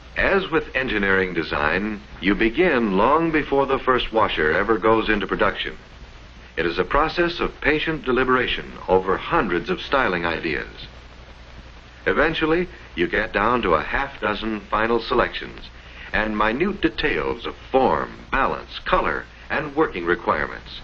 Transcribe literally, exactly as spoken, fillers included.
As with engineering design, you begin long before the first washer ever goes into production. It is a process of patient deliberation over hundreds of styling ideas. Eventually, you get down to a half dozen final selections and minute details of form, balance, color, and working requirements.